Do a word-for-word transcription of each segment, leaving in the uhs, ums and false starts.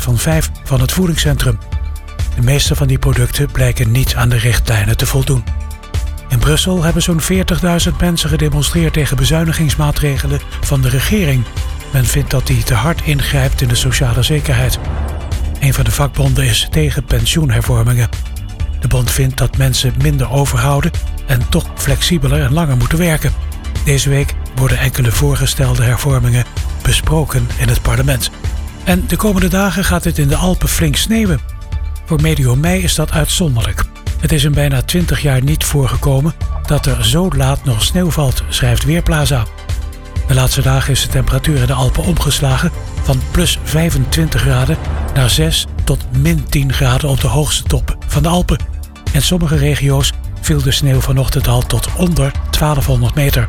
van vijf van het voedingscentrum. De meeste van die producten blijken niet aan de richtlijnen te voldoen. In Brussel hebben zo'n veertigduizend mensen gedemonstreerd tegen bezuinigingsmaatregelen van de regering. Men vindt dat die te hard ingrijpt in de sociale zekerheid. Een van de vakbonden is tegen pensioenhervormingen. De bond vindt dat mensen minder overhouden en toch flexibeler en langer moeten werken. Deze week worden enkele voorgestelde hervormingen besproken in het parlement. En de komende dagen gaat het in de Alpen flink sneeuwen. Voor medio mei is dat uitzonderlijk. Het is in bijna twintig jaar niet voorgekomen dat er zo laat nog sneeuw valt, schrijft Weerplaza. De laatste dagen is de temperatuur in de Alpen omgeslagen van plus vijfentwintig graden naar zes tot min tien graden op de hoogste top van de Alpen. In sommige regio's viel de sneeuw vanochtend al tot onder twaalfhonderd meter.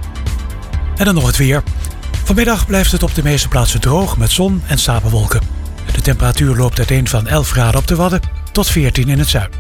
En dan nog het weer. Vanmiddag blijft het op de meeste plaatsen droog met zon en stapelwolken. De temperatuur loopt uiteen van elf graden op de Wadden tot veertien in het zuiden.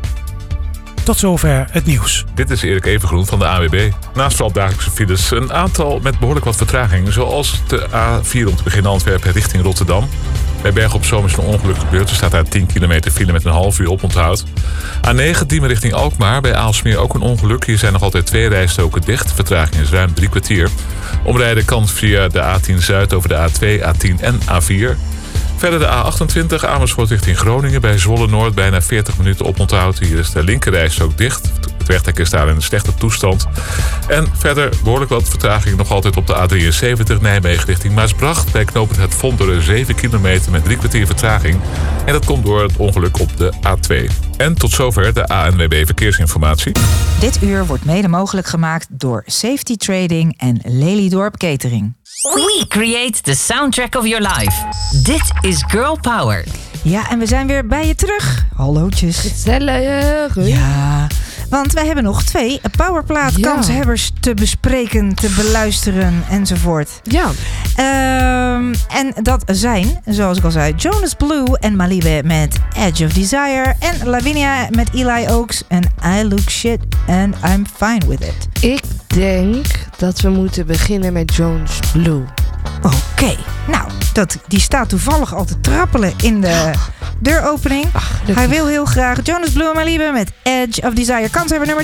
Tot zover het nieuws. Dit is Erik Evengroen van de A W B. Naast vooral dagelijkse files een aantal met behoorlijk wat vertraging. Zoals de A vier om te beginnen Antwerpen richting Rotterdam. Bij Bergen op Zoom is een ongeluk gebeurd. Er staat daar tien kilometer file met een half uur oponthoud. A negen Diemen richting Alkmaar. Bij Aalsmeer ook een ongeluk. Hier zijn nog altijd twee rijstroken dicht. Vertraging is ruim drie kwartier. Omrijden kan via de A tien Zuid over de A twee, A tien en A vier. Verder de A achtentwintig Amersfoort richting Groningen. Bij Zwolle Noord bijna veertig minuten oponthoud. Hier is de linkerrijstrook dicht. Het wegdek is daar in een slechte toestand. En verder behoorlijk wat vertraging nog altijd op de A drieënzeventig Nijmegen richting Maasbracht. Bij knooppunt Het Vonderen zeven kilometer met drie kwartier vertraging. En dat komt door het ongeluk op de A twee. En tot zover de A N W B Verkeersinformatie. Dit uur wordt mede mogelijk gemaakt door Safety Trading en Lelydorp Catering. We create the soundtrack of your life. Dit is Girl Power. Ja, en we zijn weer bij je terug. Hallootjes. Gezellig. Ja, want wij hebben nog twee Powerplaat kanshebbers te bespreken, te beluisteren enzovoort. Ja. Um, en dat zijn, zoals ik al zei, Jonas Blue en Malibe met Edge of Desire. En Lavinia met Eli Oaks en I Look Shit and I'm Fine With It. Ik denk dat we moeten beginnen met Jonas Blue. Oké, okay. Nou, dat, die staat toevallig al te trappelen in de deuropening. Ach, Hij wil heel graag Jonas Blue en Malibu met Edge of Desire. Kanshebber nummer